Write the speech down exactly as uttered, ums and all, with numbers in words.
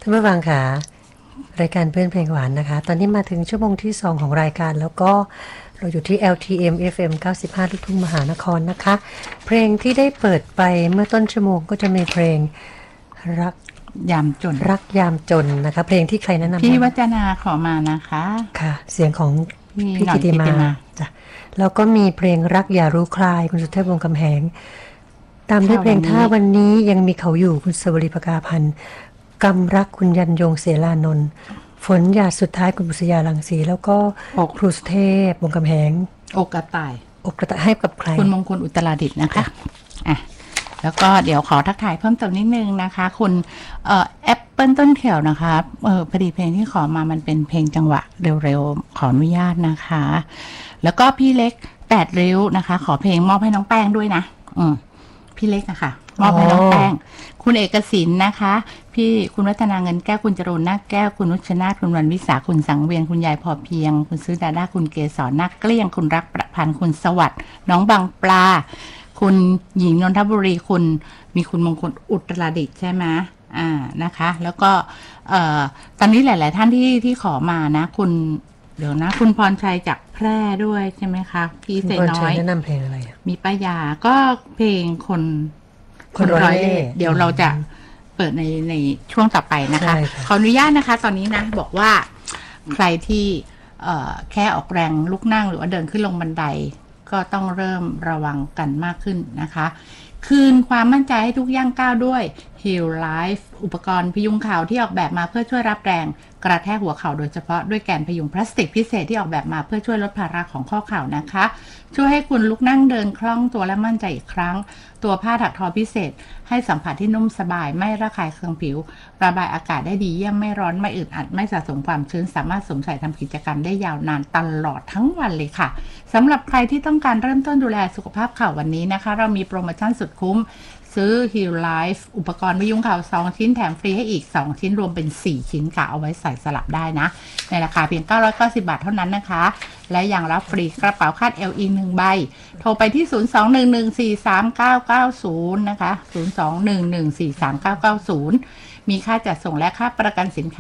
ท่านผู้ฟังค่ะรายการเพื่อนเพลงหวานนะคะตอนนี้มาถึงชั่วโมงที่สองของรายการแล้วก็เราอยู่ที่ แอล ที เอ็ม เอฟ เอ็ม เก้าสิบห้า ลูกทุ่งมหานครนะคะเพลงที่ได้เปิดไปเมื่อต้นชั่วโมงก็จะมีเพลงรักยามจนรักยามจนนะคะเพลงที่ใครแนะนำพี่วัจนาขอมานะคะค่ะเสียงของพี่กิติมาจ้ะแล้วก็มีเพลงรักอย่ารู้คลายคุณสุเทพวงศ์คำแหงตามด้วยเพลงถ้าวันนี้ยังมีเขาอยู่คุณสวรีภกาพันธ์กำรักคุณยันยงเสลานนท์ฝนหยาดสุดท้ายคุณบุษยาลังสีแล้วก็ครูสุเทพวงศ์คำแหงอกกระต่ายอกกระต่ายให้กับใครคุณมงคลอุตรดิตถ์นะคะอ่ะแล้วก็เดี๋ยวขอทักทายเพิ่มเติมนิดนึงนะคะคุณเอ่อแอปเปิลต้นแถวนะคะเออพอดีเพลงที่ขอมามันเป็นเพลงจังหวะเร็วๆขออนุญาตนะคะแล้วก็พี่เล็กแปดริ้วนะคะขอเพลงมอบให้น้องแป้งด้วยนะอืมพี่เล็กนะคะมอบให้น้องแป้งคุณเอกสินนะคะพี่คุณวัฒนาเงินแก้วคุณจรูนนาคแก้วคุณนุชนาถคุณวันวิสาคุณสังเวียนคุณยายพอเพียงคุณซื้อดาด้าคุณเกศรนาคเกลี้ยงคุณรักประพันธ์คุณสวัสดิ์น้องบางปลาคุณหญิงนนทบุรีคุณมีคุณมงคลอุตรดิตถ์ใช่ไหมอ่านะคะแล้วก็เอ่อตอนนี้หลายๆท่านที่ที่ขอมานะคุณเดี๋ยวนะคุณพรชัยจากแพร่ด้วยใช่ไหมคะพี่เสน้อยแนะนำเพลงอะไรอ่ะมีป้ายาก็เพลงคนคนร้อยเล่ห์เดี๋ยวเราจะเปิดในในช่วงต่อไปนะคะขออนุญาตนะคะตอนนี้นะบอกว่าใครที่เอ่อแค่ออกแรงลุกนั่งหรือว่าเดินขึ้นลงบันไดก็ต้องเริ่มระวังกันมากขึ้นนะคะคืนความมั่นใจให้ทุกย่างก้าวด้วย Heal Life อุปกรณ์พยุงเข่าที่ออกแบบมาเพื่อช่วยรับแรงกระแทกหัวเข่าโดยเฉพาะด้วยแกนพยุงพลาสติกพิเศษที่ออกแบบมาเพื่อช่วยลดภาระของข้อเข่านะคะช่วยให้คุณลุกนั่งเดินคล่องตัวและมั่นใจอีกครั้งตัวผ้าถักทอพิเศษให้สัมผัสที่นุ่มสบายไม่ระคายเคืองผิวระบายอากาศได้ดีเยี่ยมไม่ร้อนไม่อึดอัดไม่สะสมความชื้นสามารถสวมใส่ทำกิจกรรมได้ยาวนานตลอดทั้งวันเลยค่ะสำหรับใครที่ต้องการเริ่มต้นดูแลสุขภาพเข่าวันนี้นะคะเรามีโปรโมชั่นสุดคุ้มซื้อ Heal Life อุปกรณ์พยุงเข่าสองชิ้นแถมฟรีให้อีกสองชิ้นรวมเป็นสี่ชิ้นค่ะเอาไว้ใส่สลับได้นะในราคาเพียงเก้าร้อยเก้าสิบบาทเท่านั้นนะคะและยังรับฟรีกระเป๋าคาดเอวอีกหนึ่งใบโทรไปที่ศูนย์ สอง หนึ่ง หนึ่ง สี่ สาม เก้า เก้า ศูนย์นะคะศูนย์ สอง หนึ่ง หนึ่ง สี่ สาม เก้า เก้า ศูนย์มีค่าจัดส่งและค่าประกันสินค้า